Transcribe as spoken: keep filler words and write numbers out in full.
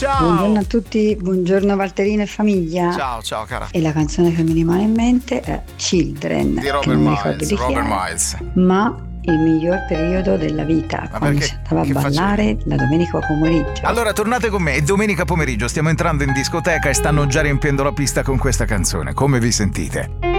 Ciao. Buongiorno a tutti, buongiorno Valterino e famiglia. Ciao, ciao cara. E la canzone che mi rimane in mente è Children, Di che Robert non mi ricordo Miles, di chi Robert era, Miles. ma il miglior periodo della vita, Ma quando perché? si andava a Che ballare la domenica pomeriggio. Allora tornate con me, è domenica pomeriggio, stiamo entrando in discoteca e stanno già riempiendo la pista con questa canzone. Come vi sentite?